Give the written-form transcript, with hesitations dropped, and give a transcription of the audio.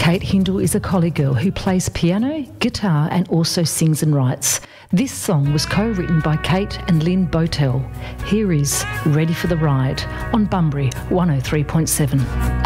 Kate Hindle is a Collie girl who plays piano, guitar and also sings and writes. This song was co-written by Kate and Lynn Botel. Here is Ready for the Ride on Bunbury 103.7.